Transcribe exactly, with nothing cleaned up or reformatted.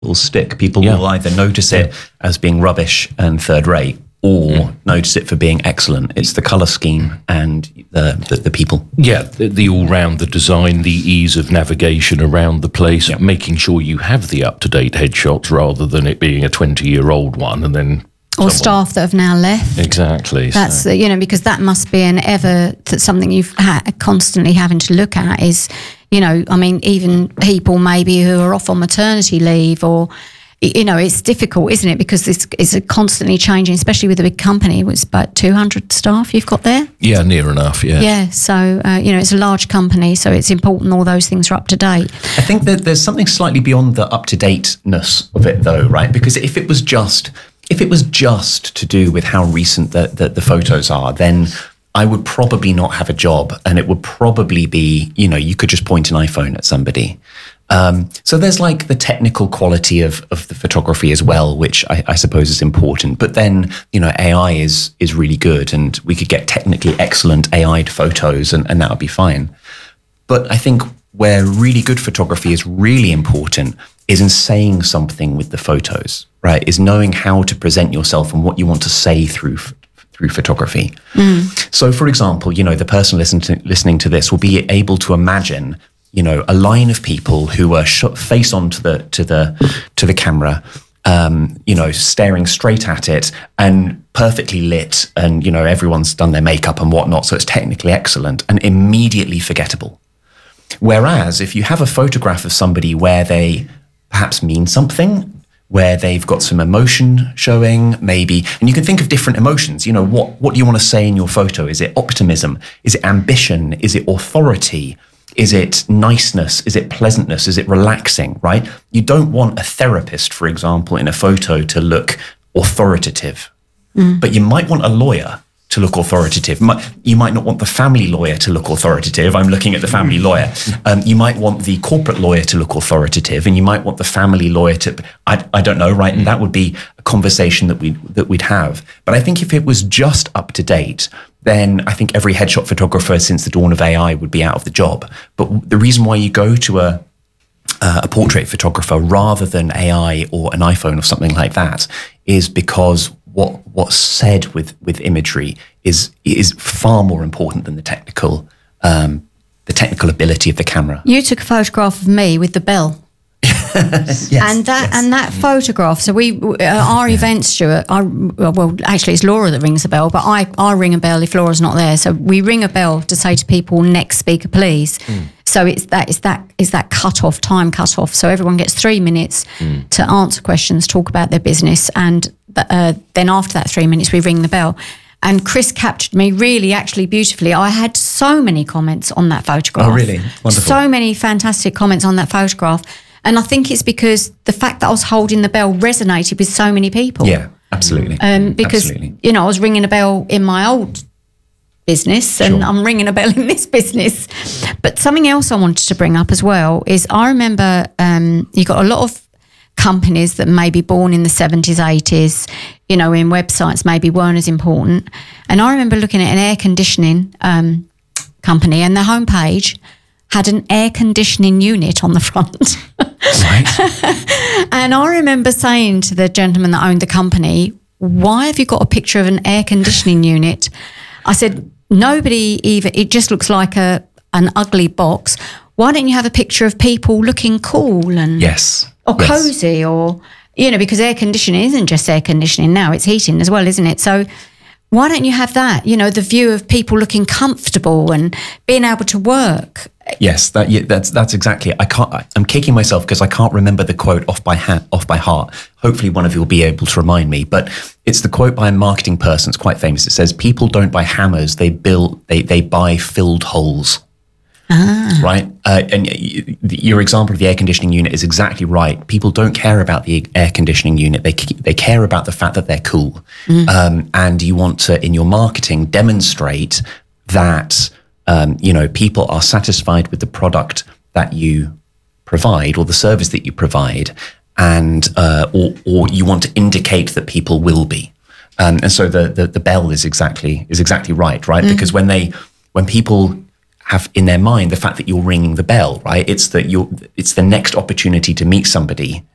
will stick. People Yeah. will either notice it as being rubbish and third rate, or mm. notice it for being excellent. It's the colour scheme and the, the, the people. Yeah, the, the all-round, the design, the ease of navigation around the place, yeah. making sure you have the up-to-date headshots rather than it being a twenty-year-old one and then... Or someone... staff that have now left. Exactly. That's, so. you know, because that must be an ever, that's something you've ha- constantly having to look at is, you know, I mean, even people maybe who are off on maternity leave or... You know, it's difficult, isn't it? Because it's, it's constantly changing, especially with a big company. It's about two hundred staff you've got there. Yeah, near enough, yeah. Yeah, so, uh, you know, it's a large company, so it's important all those things are up to date. I think that there's something slightly beyond the up-to-dateness of it, though, right? Because if it was just, if it was just to do with how recent the, the, the photos are, then I would probably not have a job, and it would probably be, you know, you could just point an iPhone at somebody. Um, so there's like the technical quality of, of the photography as well, which I, I suppose is important. But then, you know, A I is is really good, and we could get technically excellent A I'd photos, and, and that would be fine. But I think where really good photography is really important is in saying something with the photos, right? Is knowing how to present yourself and what you want to say through through photography. Mm. So, for example, you know, the person listening to, listening to this will be able to imagine, you know, a line of people who are sh- face on to the to the to the camera, um, you know, staring straight at it and perfectly lit, and you know, everyone's done their makeup and whatnot, so it's technically excellent and immediately forgettable. Whereas if you have a photograph of somebody where they perhaps mean something, where they've got some emotion showing, maybe, and you can think of different emotions. You know, what what do you want to say in your photo? Is it optimism? Is it ambition? Is it authority? Is it niceness? Is it pleasantness? Is it relaxing, right? You don't want a therapist, for example, in a photo to look authoritative, mm. but you might want a lawyer to look authoritative. You might not want the family lawyer to look authoritative. I'm looking at the family lawyer. Um, you might want the corporate lawyer to look authoritative, and you might want the family lawyer to, I, I don't know, right? And that would be a conversation that we that we'd have. But I think if it was just up to date, then I think every headshot photographer since the dawn of A I would be out of the job. But the reason why you go to a uh, a portrait photographer rather than A I or an iPhone or something like that is because what what's said with, with imagery is is far more important than the technical um, the technical ability of the camera. You took a photograph of me with the bell. yes, and that yes. and that photograph. So we uh, our yeah. event, Stuart. I, well, actually, it's Laura that rings a bell, but I, I ring a bell if Laura's not there. So we ring a bell to say to people, "Next speaker, please." Mm. So it's that is that is that cut off time cut off. So everyone gets three minutes mm. to answer questions, talk about their business, and uh, then after that three minutes, we ring the bell. And Chris captured me really, actually beautifully. I had so many comments on that photograph. Oh, really? Wonderful. So many fantastic comments on that photograph. And I think it's because the fact that I was holding the bell resonated with so many people. Yeah, absolutely. Um, because, absolutely. you know, I was ringing a bell in my old business and sure. I'm ringing a bell in this business. But something else I wanted to bring up as well is I remember um, you got a lot of companies that may be born in the seventies, eighties, you know, in websites maybe weren't as important. And I remember looking at an air conditioning um, company and their homepage had an air conditioning unit on the front. Right. And I remember saying to the gentleman that owned the company, why have you got a picture of an air conditioning unit? I said, nobody even, it just looks like a an ugly box. Why don't you have a picture of people looking cool and yes, or yes. cozy or, you know, because air conditioning isn't just air conditioning now, it's heating as well, isn't it? So why don't you have that, you know, the view of people looking comfortable and being able to work? Yes, that yeah, that's that's exactly. I can't. I'm kicking myself because I can't remember the quote off by ha- off by heart. Hopefully, one of you will be able to remind me. But it's the quote by a marketing person. It's quite famous. It says, "People don't buy hammers; they build. They they buy filled holes." Ah. Right. Uh, and y- your example of the air conditioning unit is exactly right. People don't care about the air conditioning unit. They they care about the fact that they're cool. Mm. Um, and you want to, in your marketing, demonstrate that. Um, you know, people are satisfied with the product that you provide or the service that you provide, and uh, or or you want to indicate that people will be. Um, and so the, the the bell is exactly is exactly right, right? Mm. Because when they when people have in their mind the fact that you're ringing the bell, right? It's that you're it's the next opportunity to meet somebody